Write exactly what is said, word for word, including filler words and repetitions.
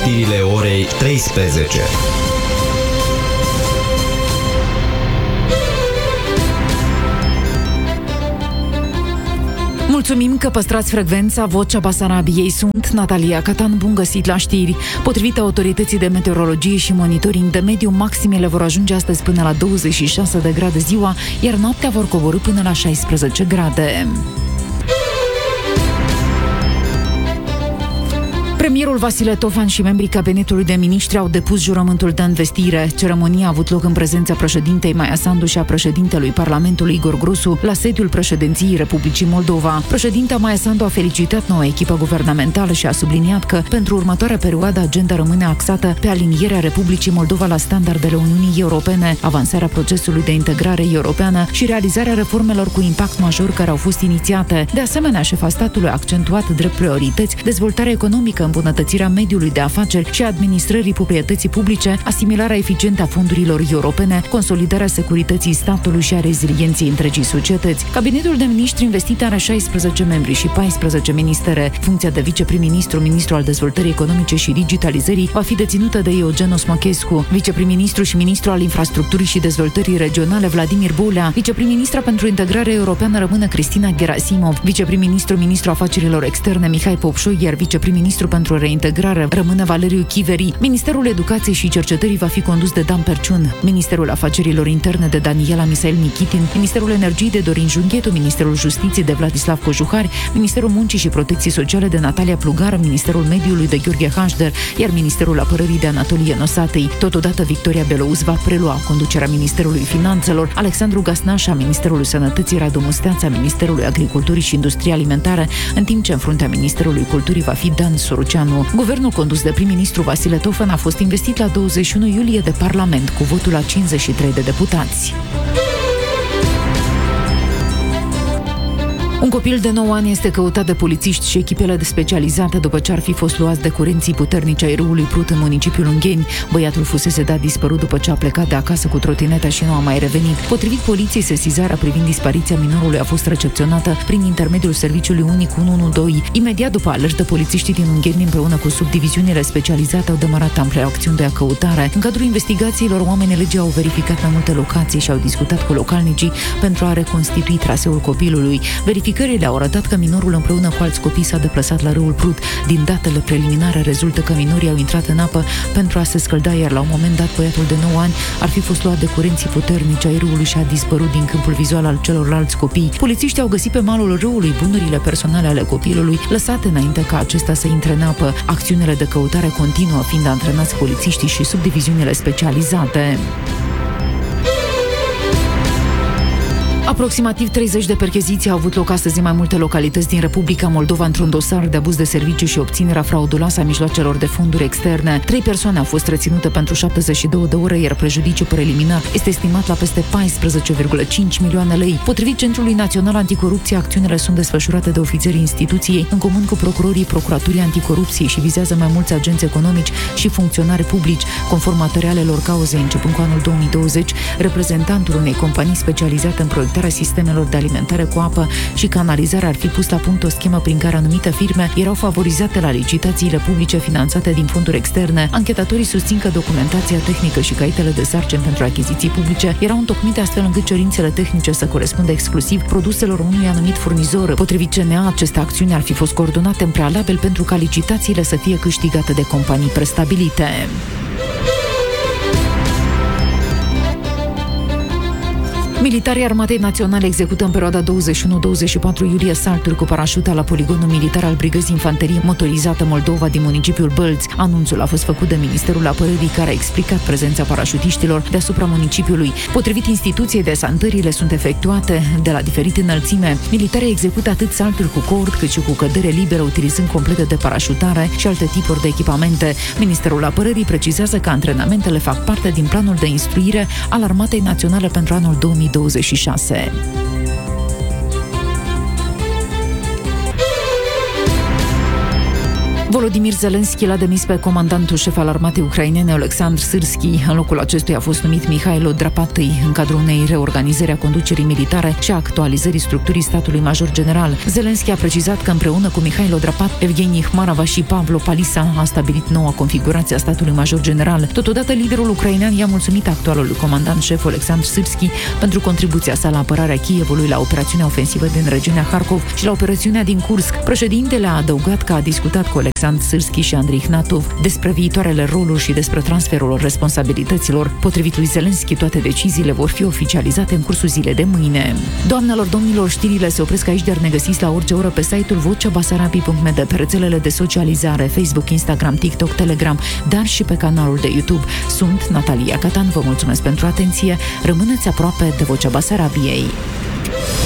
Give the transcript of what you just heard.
știrile orei treisprezece. Mulțumim că păstrați frecvența. Vocea Basarabiei, sunt Natalia Catan. Bun găsit la știri. Potrivit autorității de meteorologie și monitoring de mediu, maximele vor ajunge astăzi până la douăzeci și șase de grade ziua, iar noaptea vor coborî până la șaisprezece grade. Premierul Vasile Tofan și membrii cabinetului de miniștri au depus jurământul de învestire. Ceremonia a avut loc în prezența președintei Maia Sandu și a președintelui Parlamentului Igor Grosu la sediul președinției Republicii Moldova. Președinta Maia Sandu a felicitat noua echipă guvernamentală și a subliniat că pentru următoarea perioadă agenda rămâne axată pe alinierea Republicii Moldova la standardele Uniunii Europene, avansarea procesului de integrare europeană și realizarea reformelor cu impact major care au fost inițiate. De asemenea, șefa statului a accentuat drept priorități dezvoltarea economică, îmbunătățirea mediului de afaceri și a administrării proprietății publice, asimilarea eficientă a fondurilor europene, consolidarea securității statului și a rezilienței întregii societăți. Cabinetul de miniștri investit are șaisprezece membri și paisprezece ministere. Funcția de viceprim-ministru, ministru al dezvoltării economice și digitalizării va fi deținută de Eugen Smăchescu. Viceprim-ministru și ministru al infrastructurii și dezvoltării regionale Vladimir Bulea. Viceprim-ministra pentru integrare europeană rămâne Cristina Gerasimov. Viceprim-ministru, ministru afacerilor externe Mihai Popșoi, iar viceprim-ministru pentru reintegrare rămâne Valeriu Chiveri. Ministerul Educației și Cercetării va fi condus de Dan Perciun, Ministerul Afacerilor Interne de Daniela Misail Nichitin, Ministerul Energiei de Dorin Junghetu, Ministerul Justiției de Vladislav Cojuhari, Ministerul Muncii și Protecției Sociale de Natalia Plugar, Ministerul Mediului de Gheorghe Hașder, iar Ministerul Apărării de Anatolie Nosatei. Totodată, Victoria Belouz va prelua conducerea Ministerului Finanțelor, Alexandru Gasnașa, Ministerul Sănătății, Radu Musteața, Ministerului Agriculturii și Industriei Alimentare, în timp ce în fruntea Ministerului Culturii va fi Dan Soruceanu. Guvernul condus de prim-ministru Vasile Tofan a fost investit la douăzeci și unu iulie de Parlament cu votul a cincizeci și trei de deputați. Un copil de nouă ani este căutat de polițiști și echipele de specializate după ce ar fi fost luat de curenții puternici ai râului Prut în municipiul Ungheni. Băiatul fusese dat dispărut după ce a plecat de acasă cu trotineta și nu a mai revenit. Potrivit poliției, sesizarea privind dispariția minorului a fost recepționată prin intermediul serviciului unic unu unu doi. Imediat după alertă, polițiștii din Ungheni împreună cu subdiviziunile specializate au demarat ample acțiuni de căutare. În cadrul investigațiilor, oamenii legii au verificat mai multe locații și au discutat cu localnicii pentru a reconstitui traseul copilului. Verificările au arătat că minorul împreună cu alți copii s-a deplasat la râul Prut. Din datele preliminare rezultă că minorii au intrat în apă pentru a se scălda, iar la un moment dat băiatul de nouă ani ar fi fost luat de curenții puternici ai râului și a dispărut din câmpul vizual al celorlalți copii. Polițiștii au găsit pe malul râului bunurile personale ale copilului, lăsate înainte ca acesta să intre în apă. Acțiunile de căutare continuă, fiind antrenați polițiștii și subdiviziunile specializate. Aproximativ treizeci de percheziții au avut loc astăzi în mai multe localități din Republica Moldova într-un dosar de abuz de serviciu și obținerea frauduloasă a mijloacelor de fonduri externe. Trei persoane au fost reținute pentru șaptezeci și două de ore, iar prejudiciul preliminar este estimat la peste paisprezece virgulă cinci milioane lei. Potrivit Centrului Național Anticorupție, acțiunile sunt desfășurate de ofițerii instituției în comun cu procurorii Procuraturii Anticorupției și vizează mai mulți agenți economici și funcționari publici. Conform materialelor cauzei, începând cu anul două mii douăzeci, reprezentantul unei companii specializate în proiectarea sistemelor de alimentare cu apă și canalizare ar fi pus la punct o schemă prin care anumite firme erau favorizate la licitațiile publice finanțate din fonduri externe. Anchetatorii susțin că documentația tehnică și caietele de sarcini pentru achiziții publice erau întocmite astfel încât cerințele tehnice să corespundă exclusiv produselor unui anumit furnizor. Potrivit C N A, aceste acțiuni ar fi fost coordonate în prealabil pentru ca licitațiile să fie câștigate de companii prestabilite. Militarii Armatei Naționale execută în perioada douăzeci și unu douăzeci și patru iulie salturi cu parașuta la poligonul militar al Brigăzii Infanterie Motorizată Moldova din municipiul Bălți. Anunțul a fost făcut de Ministerul Apărării, care a explicat prezența parașutiștilor deasupra municipiului. Potrivit instituției, desantările sunt efectuate de la diferite înălțime. Militarii execută atât salturi cu cord, cât și cu cădere liberă, utilizând complete de parașutare și alte tipuri de echipamente. Ministerul Apărării precizează că antrenamentele fac parte din planul de instruire al Armatei Naționale pentru anul două mii douăzeci și șase. Volodymyr Zelensky l-a demis pe comandantul șef al armatei ucrainene, Oleksandr Syrski. În locul acestuia a fost numit Mihailo Drapatyi în cadrul unei reorganizări a conducerii militare și a actualizării structurii statului major general. Zelensky a precizat că împreună cu Mihailo Drapat, Evgeni Hmarava și Pavlo Palisa a stabilit noua configurație a statului major general. Totodată, liderul ucrainean i-a mulțumit actualului comandant șef Oleksandr Syrski pentru contribuția sa la apărarea Kievului, la operațiunea ofensivă din regiunea Harkov și la operațiunea din Kursk. Președintele a adăugat că a discutat cu Oleksandr Syrski și Andrei Ignatov despre viitoarele roluri și despre transferul responsabilităților. Potrivit lui Zelensky, toate deciziile vor fi oficializate în cursul zilei de mâine. Doamnelor, domnilor, știrile se opresc aici, dar ne găsiți la orice oră pe site-ul vocea basarabii punct m d, pe rețelele de socializare, Facebook, Instagram, TikTok, Telegram, dar și pe canalul de YouTube. Sunt Natalia Catan, vă mulțumesc pentru atenție. Rămâneți aproape de Vocea Basarabiei.